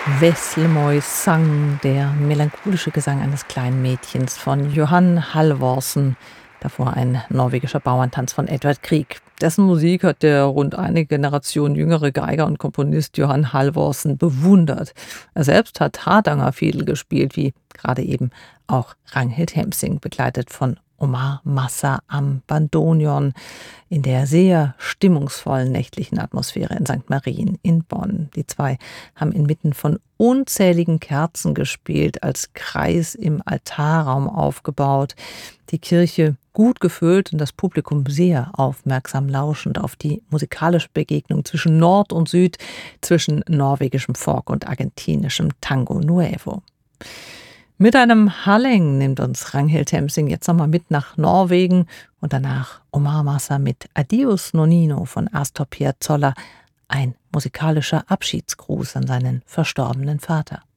Veslemoy sang, der melancholische Gesang eines kleinen Mädchens von Johan Halvorsen, davor ein norwegischer Bauerntanz von Edvard Grieg. Dessen Musik hat der rund eine Generation jüngere Geiger und Komponist Johan Halvorsen bewundert. Er selbst hat Hardanger-Fiedel gespielt, wie gerade eben auch Ragnhild Hemsing, begleitet von Omar Massa am Bandoneon in der sehr stimmungsvollen nächtlichen Atmosphäre in St. Marien in Bonn. Die zwei haben inmitten von unzähligen Kerzen gespielt, als Kreis im Altarraum aufgebaut. Die Kirche gut gefüllt und das Publikum sehr aufmerksam lauschend auf die musikalische Begegnung zwischen Nord und Süd, zwischen norwegischem Folk und argentinischem Tango Nuevo. Mit einem Halleng nimmt uns Ragnhild Hemsing jetzt nochmal mit nach Norwegen und danach Omar Massa mit Adios Nonino von Astor Piazzolla, ein musikalischer Abschiedsgruß an seinen verstorbenen Vater.